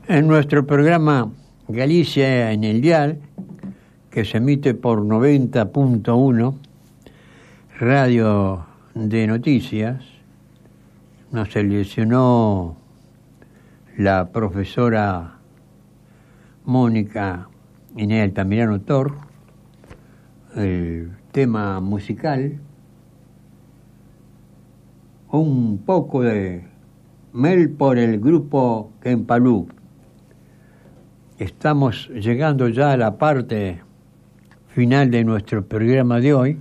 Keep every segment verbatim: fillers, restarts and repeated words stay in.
En nuestro programa Galicia en el Dial, que se emite por noventa punto uno, Radio de Noticias, nos seleccionó la profesora Mónica Inés Altamirano Tor el tema musical, un poco de Mel por el grupo Kempalú. Estamos llegando ya a la parte final de nuestro programa de hoy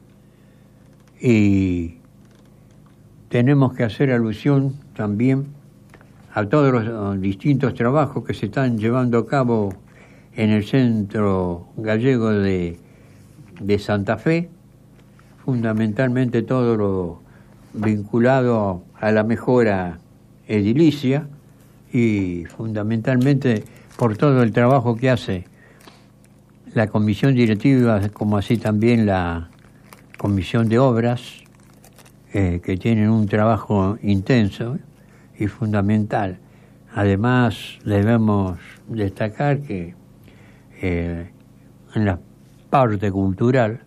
y tenemos que hacer alusión también a todos los distintos trabajos que se están llevando a cabo en el Centro Gallego de, de Santa Fe, fundamentalmente todo lo vinculado a la mejora edilicia y fundamentalmente por todo el trabajo que hace la comisión directiva, como así también la comisión de obras, eh, que tienen un trabajo intenso y fundamental. Además, debemos destacar que eh, en la parte cultural,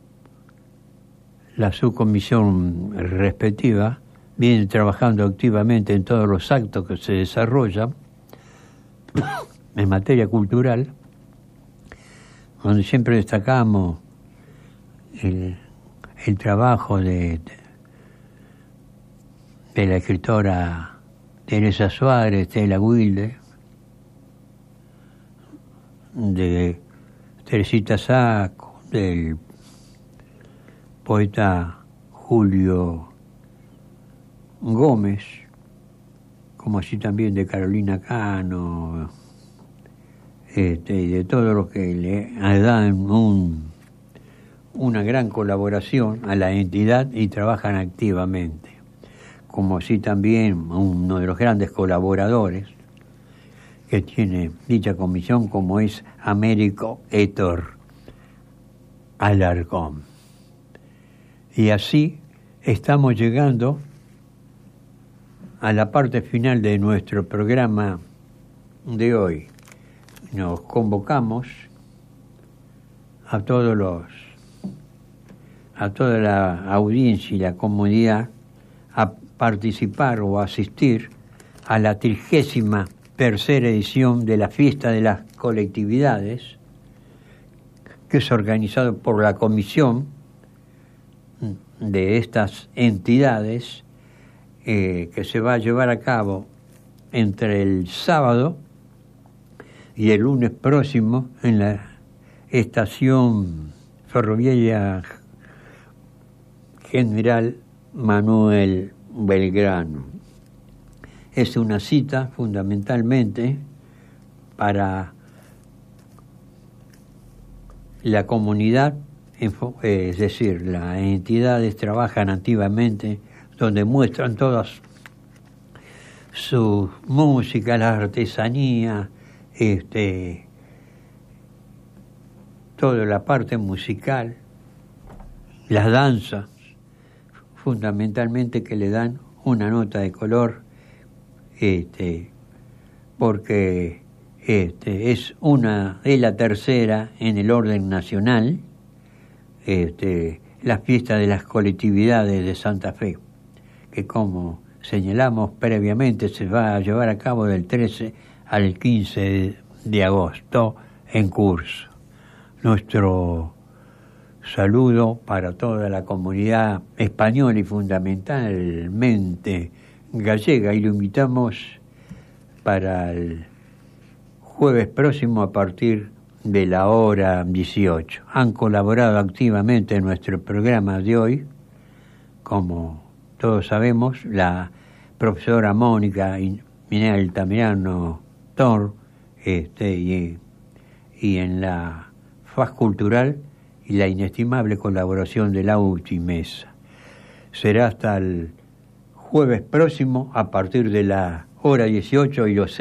la subcomisión respectiva viene trabajando activamente en todos los actos que se desarrollan en materia cultural, donde siempre destacamos el, el trabajo de, de la escritora Teresa Suárez, Estela Wilde, de Teresita Sacco, del poeta Julio Gómez, como así también de Carolina Cano, este, y de todos los que le dan un, una gran colaboración a la entidad y trabajan activamente, como así también uno de los grandes colaboradores que tiene dicha comisión, como es Américo Héctor Alarcón. Y así estamos llegando a la parte final de nuestro programa de hoy. Nos convocamos a todos los, a toda la audiencia y la comunidad a participar o asistir a la trigésima tercera edición de la Fiesta de las Colectividades, que es organizado por la comisión de estas entidades, eh, que se va a llevar a cabo entre el sábado y el lunes próximo en la estación ferroviaria General Manuel Belgrano. Es una cita fundamentalmente para la comunidad, es decir, las entidades trabajan activamente, donde muestran todas sus músicas, la artesanía, este, toda la parte musical, las danzas, fundamentalmente, que le dan una nota de color, este, porque este, es una, es la tercera en el orden nacional, este, la fiesta de las colectividades de Santa Fe, que como señalamos previamente se va a llevar a cabo del trece al quince de agosto en curso. Nuestro saludo para toda la comunidad española y fundamentalmente gallega, y lo invitamos para el jueves próximo a partir de la hora dieciocho. Han colaborado activamente en nuestro programa de hoy, como todos sabemos, la profesora Mónica Inés Altamirano Tor, este, y, y en la faz cultural y la inestimable colaboración de la Ultimesa. Será hasta el jueves próximo a partir de la hora dieciocho y los